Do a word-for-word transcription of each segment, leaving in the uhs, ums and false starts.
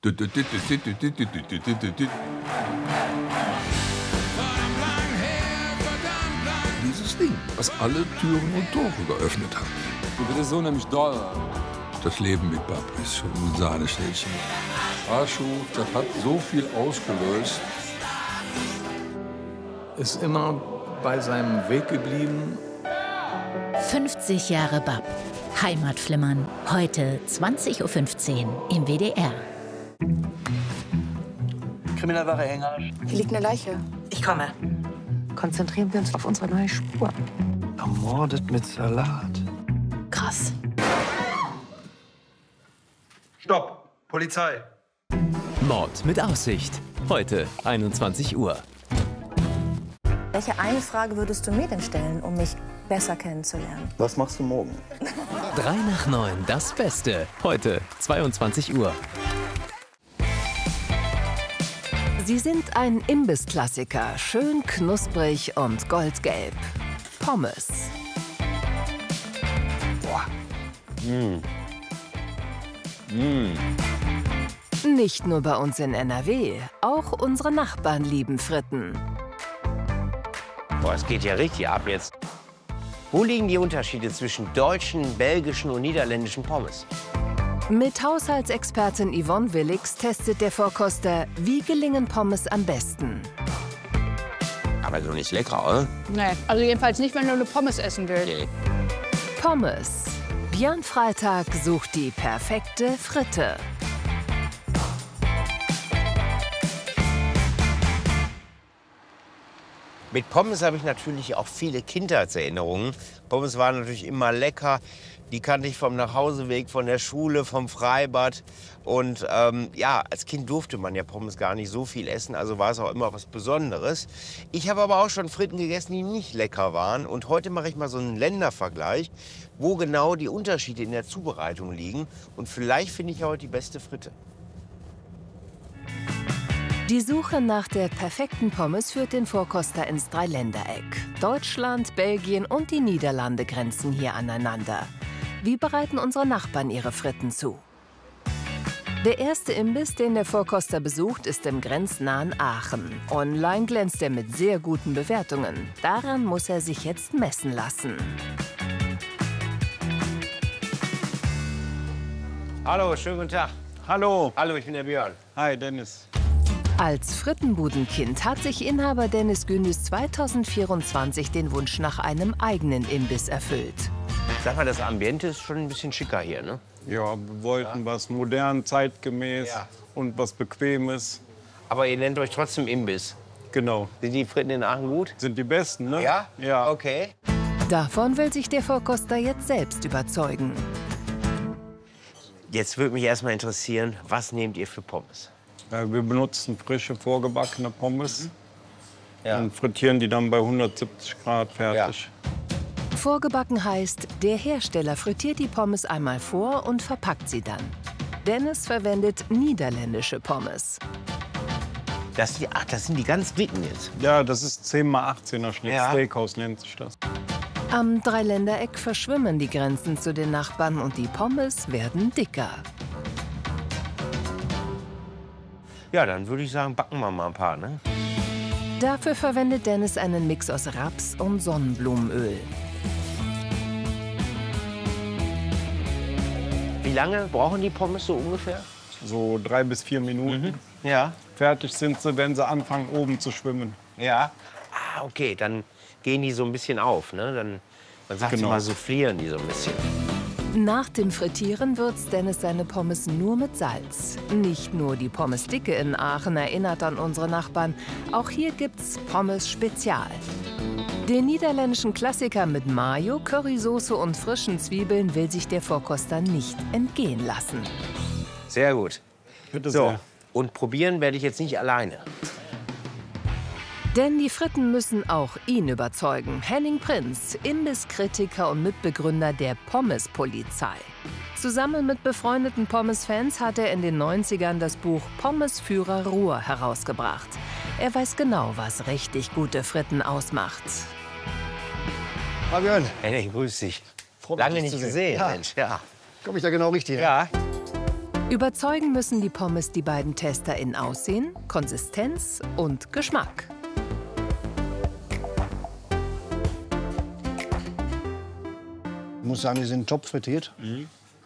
Dieses Ding, was alle Türen und Tore geöffnet hat. Das ist unheimlich doll. Das Leben mit Bab ist schon ein Sahnestäbchen. Aschu, das hat so viel ausgelöst. Ist immer bei seinem Weg geblieben. fünfzig Jahre Bab. Heimatflimmern. Heute zwanzig Uhr fünfzehn im W D R. Kriminalware Engage. Hier liegt eine Leiche. Ich komme. Konzentrieren wir uns auf unsere neue Spur. Ermordet mit Salat. Krass. Stopp! Polizei! Mord mit Aussicht. Heute einundzwanzig Uhr. Welche eine Frage würdest du mir denn stellen, um mich besser kennenzulernen? Was machst du morgen? Drei nach neun, das Beste. Heute zweiundzwanzig Uhr. Sie sind ein Imbiss-Klassiker, schön knusprig und goldgelb. Pommes. Boah. Mm. Mm. Nicht nur bei uns in N R W, auch unsere Nachbarn lieben Fritten. Boah, es geht ja richtig ab jetzt. Wo liegen die Unterschiede zwischen deutschen, belgischen und niederländischen Pommes? Mit Haushaltsexpertin Yvonne Willix testet der Vorkoster, wie gelingen Pommes am besten. Aber so nicht lecker, oder? Nee, also jedenfalls nicht, wenn du eine Pommes essen willst. Nee. Pommes. Björn Freitag sucht die perfekte Fritte. Mit Pommes habe ich natürlich auch viele Kindheitserinnerungen. Pommes waren natürlich immer lecker. Die kannte ich vom Nachhauseweg, von der Schule, vom Freibad. Und ähm, ja, als Kind durfte man ja Pommes gar nicht so viel essen, also war es auch immer was Besonderes. Ich habe aber auch schon Fritten gegessen, die nicht lecker waren. Und heute mache ich mal so einen Ländervergleich, wo genau die Unterschiede in der Zubereitung liegen. Und vielleicht finde ich ja heute die beste Fritte. Die Suche nach der perfekten Pommes führt den Vorkoster ins Dreiländereck. Deutschland, Belgien und die Niederlande grenzen hier aneinander. Wie bereiten unsere Nachbarn ihre Fritten zu? Der erste Imbiss, den der Vorkoster besucht, ist im grenznahen Aachen. Online glänzt er mit sehr guten Bewertungen. Daran muss er sich jetzt messen lassen. Hallo, schönen guten Tag. Hallo. Hallo, ich bin der Björn. Hi, Dennis. Als Frittenbudenkind hat sich Inhaber Dennis Gündüz zweitausendvierundzwanzig den Wunsch nach einem eigenen Imbiss erfüllt. Sag mal, das Ambiente ist schon ein bisschen schicker hier, ne? Ja, wir wollten ja. was modern, zeitgemäß ja. und was Bequemes. Aber ihr nennt euch trotzdem Imbiss. Genau. Sind die Fritten in Aachen gut? Sind die besten, ne? Ja? Ja. Okay. Davon will sich der Vorkoster jetzt selbst überzeugen. Jetzt würde mich erst mal interessieren, was nehmt ihr für Pommes? Ja, wir benutzen frische, vorgebackene Pommes. Mhm. Ja. Und frittieren die dann bei hundertsiebzig Grad fertig. Ja. Vorgebacken heißt, der Hersteller frittiert die Pommes einmal vor und verpackt sie dann. Dennis verwendet niederländische Pommes. Das, die, ach, das sind die ganz dicken jetzt? Ja, das ist zehn mal achtzehner Schnitt. Ja. Steakhouse nennt sich das. Am Dreiländereck verschwimmen die Grenzen zu den Nachbarn und die Pommes werden dicker. Ja, dann würde ich sagen, backen wir mal ein paar, ne? Dafür verwendet Dennis einen Mix aus Raps- und Sonnenblumenöl. Wie lange brauchen die Pommes so ungefähr? So drei bis vier Minuten. Mhm. Ja. Fertig sind sie, wenn sie anfangen, oben zu schwimmen. Ja. Ah, okay, dann gehen die so ein bisschen auf, ne? Dann, dann sagt Genau. sie mal, soufflieren die so ein bisschen. Nach dem Frittieren würzt Dennis seine Pommes nur mit Salz. Nicht nur die Pommesdicke in Aachen erinnert an unsere Nachbarn, auch hier gibt's Pommes Spezial. Den niederländischen Klassiker mit Mayo, Currysoße und frischen Zwiebeln will sich der Vorkoster nicht entgehen lassen. Sehr gut. Bitte so, sehr. und probieren werde ich jetzt nicht alleine. Denn die Fritten müssen auch ihn überzeugen. Henning Prinz, Imbisskritiker und Mitbegründer der Pommespolizei. Zusammen mit befreundeten Pommes-Fans hat er in den neunzigern das Buch Pommesführer Ruhr herausgebracht. Er weiß genau, was richtig gute Fritten ausmacht. Fabian. Henning, grüß dich. Freut mich, Lange dich nicht zu sehen. gesehen, Ja. Mensch. Ja. Komme ich da genau richtig? Ja. Überzeugen müssen die Pommes die beiden Tester in Aussehen, Konsistenz und Geschmack. Ich muss sagen, die sind top frittiert. Mhm.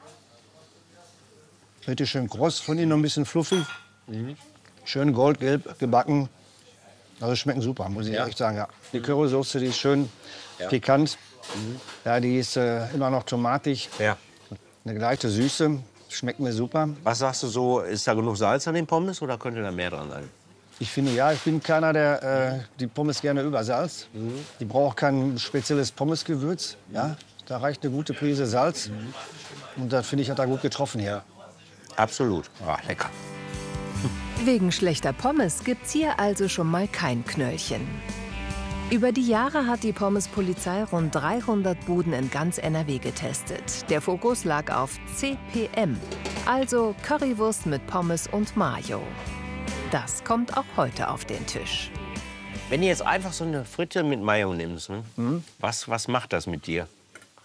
Richtig schön kross, von innen noch ein bisschen fluffig. Mhm. Schön goldgelb gebacken. Also schmecken super, muss ich ja. echt sagen. Ja. Die Currysoße, die ist schön ja. pikant. Mhm. Ja, die ist äh, immer noch tomatig. Ja. Eine leichte Süße. Schmeckt mir super. Was sagst du so, ist da genug Salz an den Pommes oder könnte da mehr dran sein? Ich finde ja, ich bin keiner, der äh, die Pommes gerne übersalzt. Mhm. Die braucht kein spezielles Pommesgewürz. Ja? Da reicht eine gute Prise Salz. Mhm. Und da finde ich, hat er gut getroffen hier. Absolut. Oh, lecker. Wegen schlechter Pommes gibt's hier also schon mal kein Knöllchen. Über die Jahre hat die Pommespolizei rund dreihundert Buden in ganz N R W getestet. Der Fokus lag auf C P M, also Currywurst mit Pommes und Mayo. Das kommt auch heute auf den Tisch. Wenn du jetzt einfach so eine Fritte mit Mayo nimmst, ne? mhm. was, was macht das mit dir?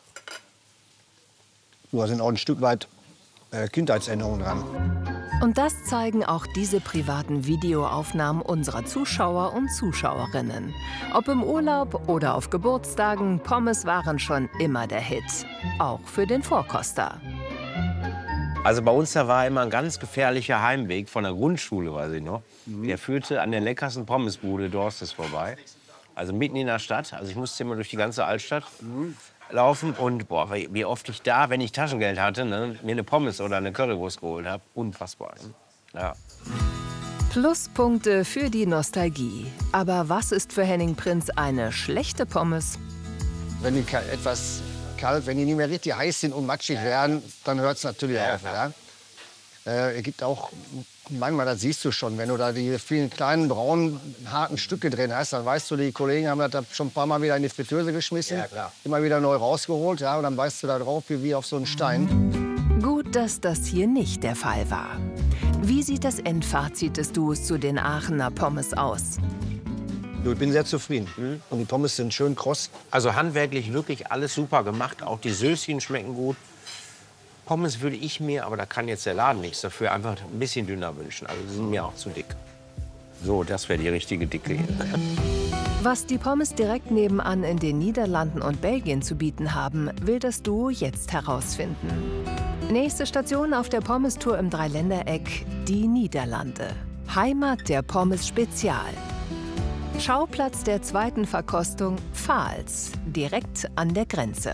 Da sind auch ein Stück weit äh, Kindheitserinnerungen dran. Und das zeigen auch diese privaten Videoaufnahmen unserer Zuschauer und Zuschauerinnen. Ob im Urlaub oder auf Geburtstagen, Pommes waren schon immer der Hit. Auch für den Vorkoster. Also bei uns da war immer ein ganz gefährlicher Heimweg von der Grundschule, weiß ich noch. Mhm. Der führte an der leckersten Pommesbude Dorstes vorbei. Also mitten in der Stadt. Also ich musste immer durch die ganze Altstadt mhm. laufen. Und boah, wie oft ich da, wenn ich Taschengeld hatte, ne, mir eine Pommes oder eine Currywurst geholt habe. Unfassbar. Ja. Pluspunkte für die Nostalgie. Aber was ist für Henning Prinz eine schlechte Pommes? Wenn die etwas kalt, wenn die nicht mehr richtig heiß sind und matschig werden, dann hört es natürlich ja, auf. Ja. Äh, es gibt auch, manchmal, das siehst du schon, wenn du da die vielen kleinen, braunen, harten Stücke drin hast, dann weißt du, die Kollegen haben das schon ein paar Mal wieder in die Fritteuse geschmissen, ja, klar. immer wieder neu rausgeholt, ja, und dann weißt du da drauf wie, wie auf so einen Stein. Gut, dass das hier nicht der Fall war. Wie sieht das Endfazit des Duos zu den Aachener Pommes aus? Ich bin sehr zufrieden. Mhm. Und die Pommes sind schön kross. Also handwerklich wirklich alles super gemacht. Auch die Söschen schmecken gut. Pommes würde ich mir, aber da kann jetzt der Laden nichts dafür, einfach ein bisschen dünner wünschen. Also die sind mir auch zu dick. So, das wäre die richtige Dicke hier. Was die Pommes direkt nebenan in den Niederlanden und Belgien zu bieten haben, will das Duo jetzt herausfinden. Nächste Station auf der Pommes-Tour im Dreiländereck, die Niederlande. Heimat der Pommes Spezial. Schauplatz der zweiten Verkostung Vaals, direkt an der Grenze.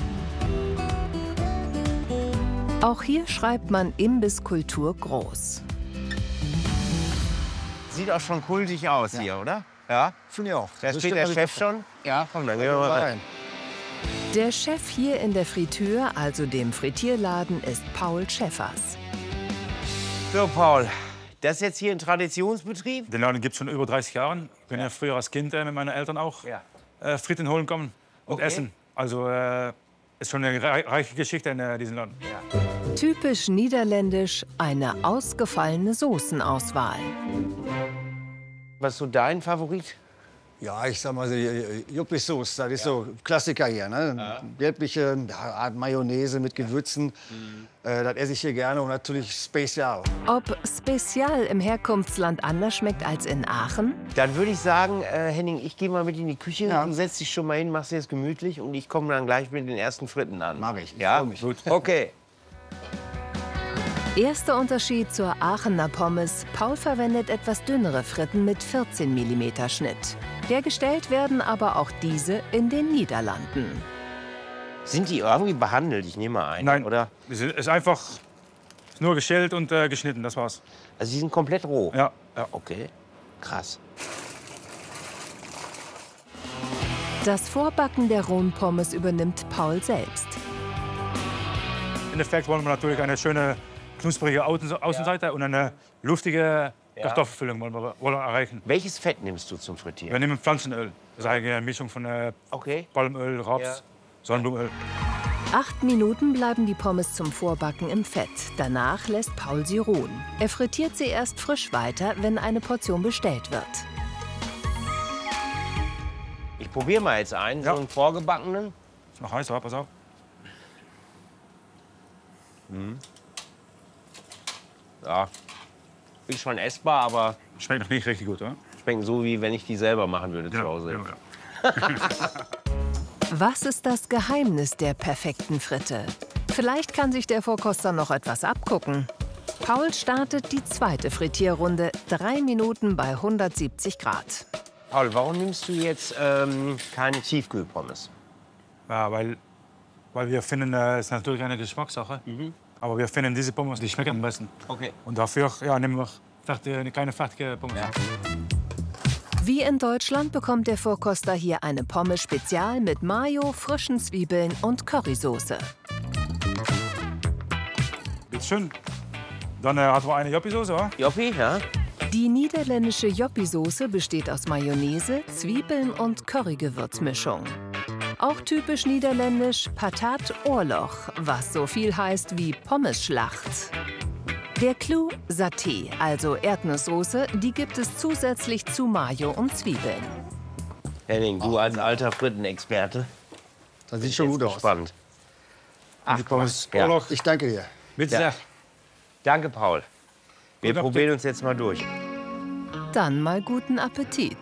Auch hier schreibt man Imbisskultur groß. Sieht auch schon kultig aus ja. hier, oder? Ja, finde ich auch. Da steht der Chef schon? Ja, komm, dann gehen wir mal rein. Der Chef hier in der Fritür, also dem Frittierladen, ist Paul Schäffers. So, Paul. Das ist jetzt hier ein Traditionsbetrieb? Den Laden gibt es schon über dreißig Jahre. Ich bin ja früher als Kind äh, mit meinen Eltern auch ja. äh, Fritten holen kommen und okay. essen. Also äh, ist schon eine reiche Geschichte in äh, diesem Laden. Ja. Typisch niederländisch, eine ausgefallene Soßenauswahl. Was ist so dein Favorit? Ja, ich sag mal so, Juppie-Sauce, das ist ja. so Klassiker hier. Ne? Ja. Gelbliche ja, Art Mayonnaise mit Gewürzen, mhm. äh, das esse ich hier gerne und natürlich Spezial. Ob Spezial im Herkunftsland anders schmeckt als in Aachen? Dann würde ich sagen, äh, Henning, ich gehe mal mit in die Küche ja. und setz dich schon mal hin, machst dir das gemütlich und ich komme dann gleich mit den ersten Fritten an. Mach ich, ich ja? freu mich. Gut. Okay. Erster Unterschied zur Aachener Pommes. Paul verwendet etwas dünnere Fritten mit vierzehn Millimeter Schnitt. Hergestellt werden aber auch diese in den Niederlanden. Sind die irgendwie behandelt? Ich nehme mal ein. Nein, oder? Es ist einfach nur geschält und äh, geschnitten, das war's. Also die sind komplett roh? Ja. ja. Okay, krass. Das Vorbacken der rohen Pommes übernimmt Paul selbst. Im Endeffekt wollen wir natürlich eine schöne knusprige Außenseite ja. und eine luftige ja. Kartoffelfüllung wollen wir, wollen wir erreichen. Welches Fett nimmst du zum Frittieren? Wir nehmen Pflanzenöl. Das ist eine Mischung von äh, okay. Palmöl, Raps, ja. Sonnenblumenöl. Acht Minuten bleiben die Pommes zum Vorbacken im Fett. Danach lässt Paul sie ruhen. Er frittiert sie erst frisch weiter, wenn eine Portion bestellt wird. Ich probiere mal jetzt einen, ja. so einen vorgebackenen. Ist noch heiß, pass auf. Mhm. Ja, ist schon essbar, aber... Schmeckt noch nicht richtig gut, oder? Schmecken so, wie wenn ich die selber machen würde zu Hause. Ja, ja. Was ist das Geheimnis der perfekten Fritte? Vielleicht kann sich der Vorkoster noch etwas abgucken. Paul startet die zweite Frittierrunde, drei Minuten bei hundertsiebzig Grad. Paul, warum nimmst du jetzt ähm, keine Tiefkühlpommes? Ja, weil, weil wir finden, es äh, ist natürlich eine Geschmackssache. Mhm. Aber wir finden diese Pommes, die schmecken am besten. Okay. Und dafür ja, nehmen wir fertige, keine fertige Pommes. Ja. Wie in Deutschland bekommt der Vorkoster hier eine Pommes Spezial mit Mayo, frischen Zwiebeln und Currysoße. Bitte schön. Dann äh, hat man eine Joppi-Soße, oder? Joppi, ja. Die niederländische Joppi-Soße besteht aus Mayonnaise, Zwiebeln und Currygewürzmischung. Auch typisch niederländisch Patat Oorlog, was so viel heißt wie Pommesschlacht. Der Clou Saté, also Erdnusssoße, die gibt es zusätzlich zu Mayo und Zwiebeln. Henning, du als alter Frittenexperte. Das sieht schon gut aus. Spannend. Ach, Pommes Oorlog, ich danke dir. Bitte sehr. Danke, Paul. Wir Guten probieren uns jetzt mal durch. Dann mal guten Appetit.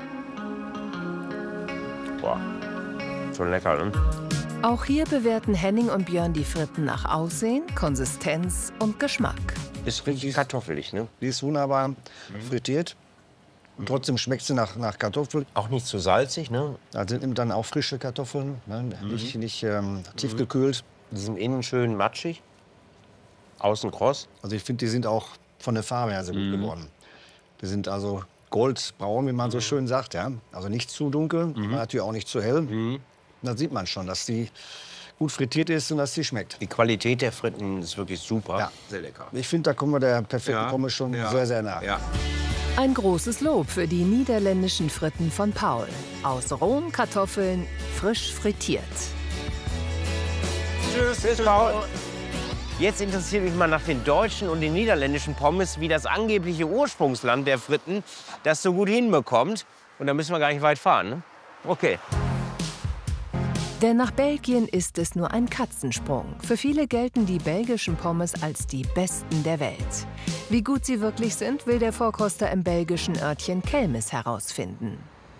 Boah, schon lecker, ne? Auch hier bewerten Henning und Björn die Fritten nach Aussehen, Konsistenz und Geschmack. Ist richtig kartoffelig, ne? Die ist wunderbar frittiert. Und trotzdem schmeckt sie nach, nach Kartoffel. Auch nicht zu salzig, ne? Also sind dann auch frische Kartoffeln, ne? nicht, nicht ähm, tiefgekühlt. Die sind innen schön matschig, außen kross. Also ich finde, die sind auch von der Farbe her sehr gut Mhm. geworden. Die sind also goldbraun, wie man so schön sagt. Ja? Also nicht zu dunkel, Mhm. aber natürlich auch nicht zu hell. Mhm. Da sieht man schon, dass die gut frittiert ist und dass sie schmeckt. Die Qualität der Fritten ist wirklich super. Ja. Sehr lecker. Ich finde, da kommen wir der perfekten Ja. Pommes schon Ja. sehr, sehr nah. Ja. Ein großes Lob für die niederländischen Fritten von Paul. Aus rohen Kartoffeln, frisch frittiert. Tschüss, Tschüss, Paul. Jetzt interessiert mich mal nach den deutschen und den niederländischen Pommes, wie das angebliche Ursprungsland der Fritten das so gut hinbekommt. Und da müssen wir gar nicht weit fahren, ne? Okay. Denn nach Belgien ist es nur ein Katzensprung. Für viele gelten die belgischen Pommes als die besten der Welt. Wie gut sie wirklich sind, will der Vorkoster im belgischen Örtchen Kelmis herausfinden.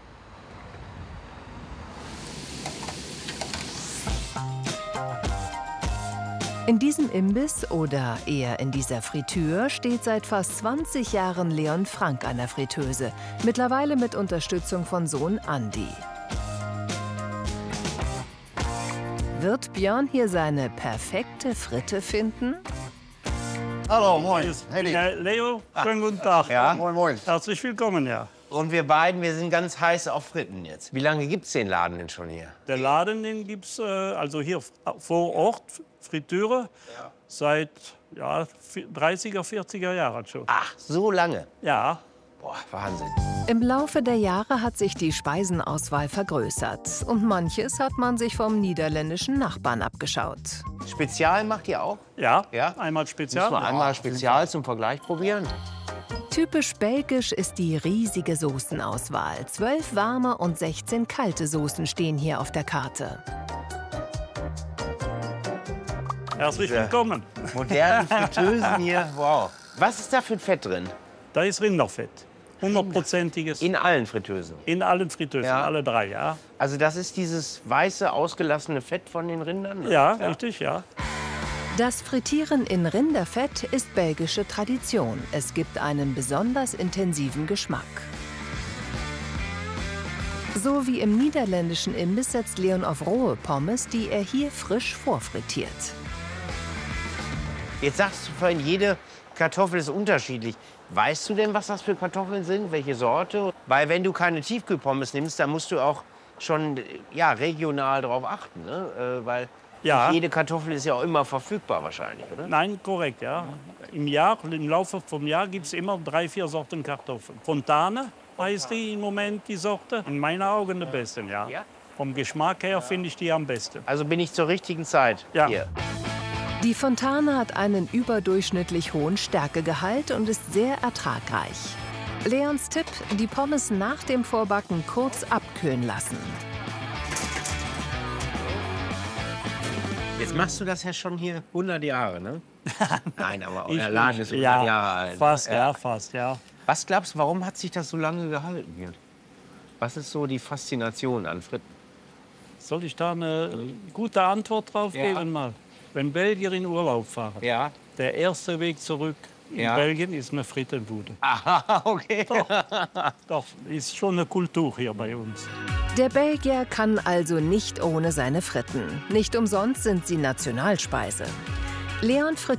In diesem Imbiss oder eher in dieser Fritür steht seit fast zwanzig Jahren Leon Frank an der Fritteuse, mittlerweile mit Unterstützung von Sohn Andi. Wird Björn hier seine perfekte Fritte finden? Hallo, moin. Hey, Ja, Leo, schönen guten Tag. Ja? Moin, moin. Herzlich willkommen, ja. Und wir beiden, wir sind ganz heiß auf Fritten jetzt. Wie lange gibt's den Laden denn schon hier? Der Laden, den gibt's äh, also hier vor Ort, Fritteure, seit ja, dreißiger, vierziger Jahren schon. Ach, so lange? Ja. Boah, Wahnsinn. Im Laufe der Jahre hat sich die Speisenauswahl vergrößert. Und manches hat man sich vom niederländischen Nachbarn abgeschaut. Spezial macht ihr auch? Ja, Ja? einmal Spezial. Müssen wir einmal Spezial zum Vergleich probieren? Typisch belgisch ist die riesige Soßenauswahl. Zwölf warme und sechzehn kalte Soßen stehen hier auf der Karte. Herzlich Ja. willkommen. Modernen Fritteusen hier, wow. Was ist da für ein Fett drin? Da ist Rinderfett. Hundertprozentiges. In allen Fritteusen? In allen Fritteusen, Ja. alle drei, ja. Also das ist dieses weiße, ausgelassene Fett von den Rindern? ne? Ja, richtig, ja. Das Frittieren in Rinderfett ist belgische Tradition. Es gibt einen besonders intensiven Geschmack. So wie im niederländischen Imbiss setzt Leon auf rohe Pommes, die er hier frisch vorfrittiert. Jetzt sagst du vorhin, jede Kartoffel ist unterschiedlich. Weißt du denn, was das für Kartoffeln sind? Welche Sorte? Weil wenn du keine Tiefkühlpommes nimmst, dann musst du auch schon ja, regional darauf achten. Ne? Äh, weil Ja. nicht jede Kartoffel ist ja auch immer verfügbar wahrscheinlich, oder? Nein, korrekt, ja. Im Jahr, im Laufe vom Jahr gibt es immer drei, vier Sorten Kartoffeln. Fontane heißt die im Moment, die Sorte. In meinen Augen die besten, ja. Ja? Vom Geschmack her finde ich die am besten. Also bin ich zur richtigen Zeit Ja. hier. Die Fontane hat einen überdurchschnittlich hohen Stärkegehalt und ist sehr ertragreich. Leons Tipp, die Pommes nach dem Vorbacken kurz abkühlen lassen. Jetzt machst du das ja schon hier hundert Jahre, ne? Nein, aber Ich euer Laden nicht. ist Ja, hundert Jahre alt. fast, ja, fast, ja. Was glaubst du, warum hat sich das so lange gehalten hier? Was ist so die Faszination an Fritten? Soll ich da eine gute Antwort drauf Ja. geben mal? Wenn Belgier in Urlaub fahren, Ja. der erste Weg zurück in Ja. Belgien ist eine Frittenbude. Aha, okay. Doch, doch, ist schon eine Kultur hier bei uns. Der Belgier kann also nicht ohne seine Fritten. Nicht umsonst sind sie Nationalspeise. Leon Fritz